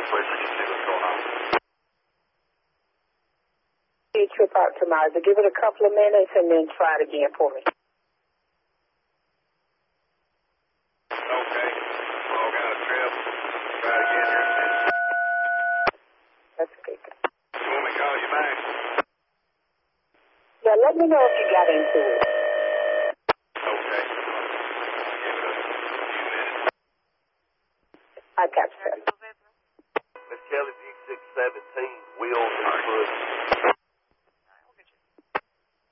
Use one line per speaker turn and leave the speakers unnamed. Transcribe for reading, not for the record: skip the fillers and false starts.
place and you see what's going on.
Trip out to Mazda. Give it a couple of minutes and then try it again for me.
Okay. Well, got a trip. Try it again here in a minute.
That's good.
You want me to call you back?
Yeah, let me know if you got into it.